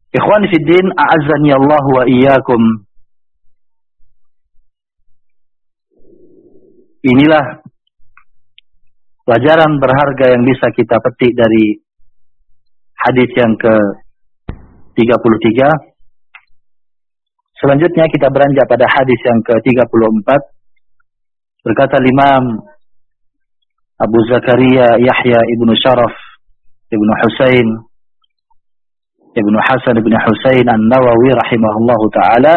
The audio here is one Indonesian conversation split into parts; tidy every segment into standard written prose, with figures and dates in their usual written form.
Ikhwani fid din, a'azzani Allah wa iyyakum. Inilah pelajaran berharga yang bisa kita petik dari hadis yang ke-33. Selanjutnya kita beranjak pada hadis yang ke-34. Berkata Imam Abu Zakaria Yahya ibnu Sharaf ibnu Husain ibnu Hasan ibnu Husain An-Nawawi rahimahullahu ta'ala,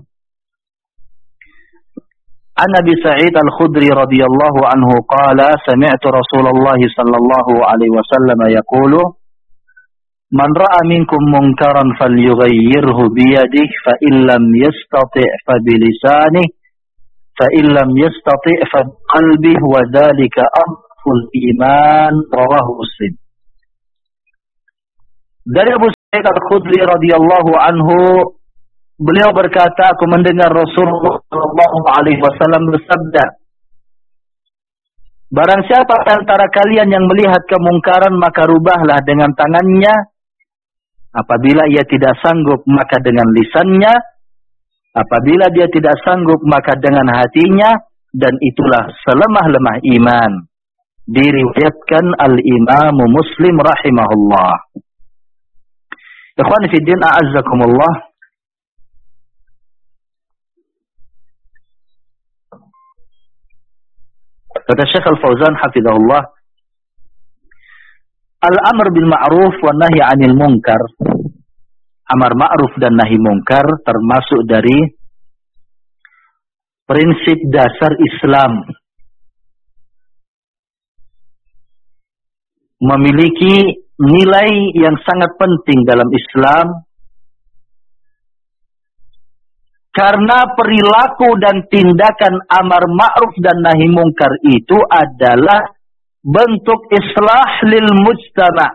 an Abi Sa'id Al-Khudri radhiyallahu anhu qala sami'tu Rasulullah sallallahu alaihi wasallam yaqulu man ra'a minkum munkaran falyughayyirhu biyadihi fa illam yastati' fa bilisanihi fa illam yastati' fa biqalbihi wa dhalika aful iman, rawahu Muslim. Dari Abu Sa'id Al-Khudri radhiyallahu anhu, beliau berkata, aku mendengar Rasulullah sallallahu alaihi wasallam bersabda, barang siapa antara kalian yang melihat kemungkaran maka rubahlah dengan tangannya, apabila ia tidak sanggup maka dengan lisannya, apabila dia tidak sanggup maka dengan hatinya, dan itulah selemah-lemah iman. Diriwayatkan Al-Imam Muslim rahimahullah. Ikhwan fiddin, a'azzakumullah. Kata Syekh Al-Fauzan hafizahullah, al-amr bil ma'ruf wa nahi 'anil munkar. Amar ma'ruf dan nahi munkar termasuk dari prinsip dasar Islam. Memiliki nilai yang sangat penting dalam Islam, karena perilaku dan tindakan amar ma'ruf dan nahi munkar itu adalah bentuk islah lil mujtama',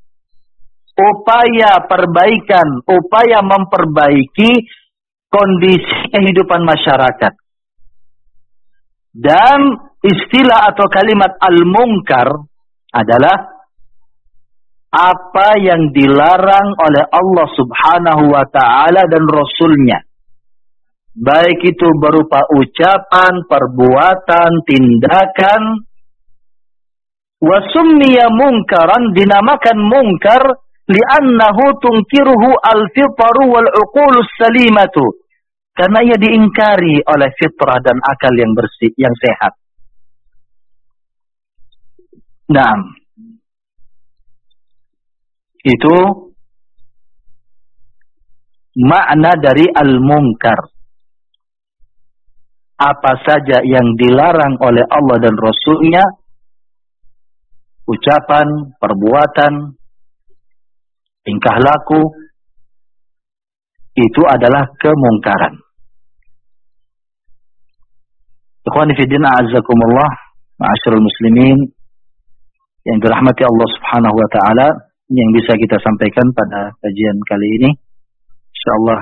upaya perbaikan, upaya memperbaiki kondisi kehidupan masyarakat. Dan istilah atau kalimat al-munkar adalah apa yang dilarang oleh Allah Subhanahu wa ta'ala dan Rasulnya, baik itu berupa ucapan, perbuatan, tindakan. Wa summiya munkaran, dinamakan munkar li'annahu tunkiruhu al-fitru wal uqulus salimatu, karena ia diingkari oleh fitrah dan akal yang bersih, yang sehat. Nah, itu makna dari al-munkar. Apa saja yang dilarang oleh Allah dan Rasulnya, ucapan, perbuatan, tingkah laku, itu adalah kemungkaran. Ikhwani fiddin, a'azzakumullah, ma'asyiral muslimin yang dirahmati Allah Subhanahu wa ta'ala, yang bisa kita sampaikan pada kajian kali ini, insyaallah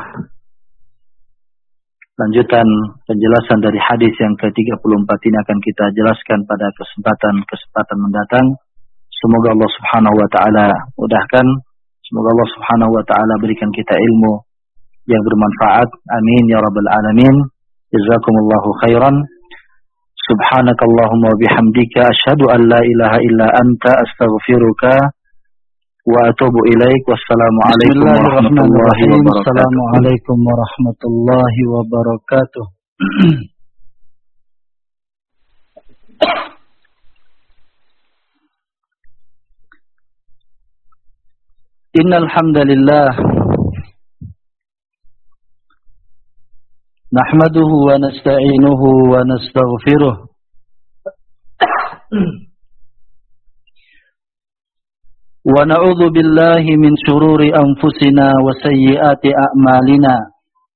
lanjutan penjelasan dari hadis yang ke-34 ini akan kita jelaskan pada kesempatan mendatang. Semoga Allah Subhanahu wa ta'ala mudahkan, semoga Allah Subhanahu wa ta'ala berikan kita ilmu yang bermanfaat. Amin ya rabbal alamin. Jazakumullahu khairan. Subhanakallahumma wa bihamdika asyhadu an la ilaha illa anta astaghfiruka wa atubu ilaik. Wassalamualaikum warahmatullahi wabarakatuh. Assalamualaikum warahmatullahi wabarakatuh. Innal hamdalillah nahmaduhu wa nasta'inuhu wa nastaghfiruh wa na'udzu billahi min shururi anfusina wa sayyiati a'malina.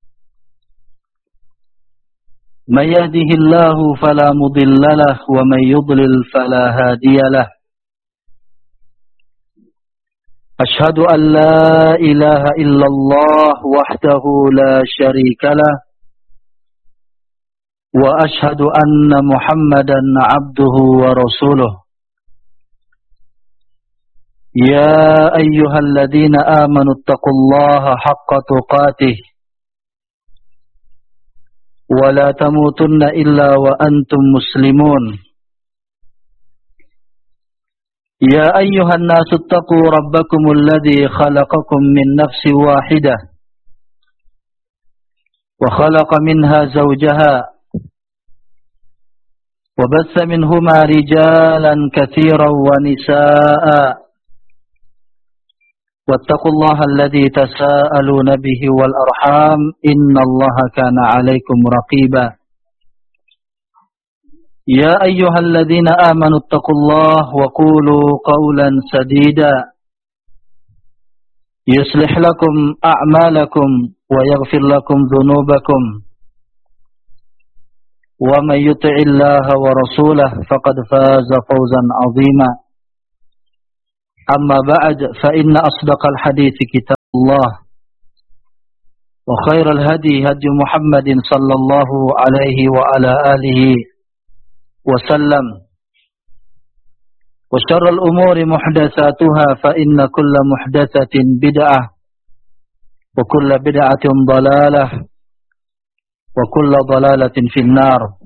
May yahdihillahu fala mudilla lahu wa may yudlil fala hadiya lahu. Ashhadu an la ilaha illallah wahdahu la syarika lah wa ashhadu anna Muhammadan abduhu wa rasuluh. يا أيها الذين آمنوا اتقوا الله حق تقاته ولا تموتن إلا وأنتم مسلمون يا أيها الناس اتقوا ربكم الذي خلقكم من نفس واحدة وخلق منها زوجها وبث منهما رجالا كثيرا ونساء واتقوا الله الذي تساءلون به والأرحام إن الله كان عليكم رقيبا يا أيها الذين آمنوا اتقوا الله وقولوا قولا سديدا يصلح لكم أعمالكم ويغفر لكم ذنوبكم ومن يطع الله ورسوله فقد فاز فوزا عظيما أما بعد فإن أصدق الحديث كتاب الله وخير الهدي هدي محمد صلى الله عليه وعلى آله وسلم وشر الأمور محدثاتها فإن كل محدثة بدعة وكل بدعة ضلالة وكل ضلالة في النار.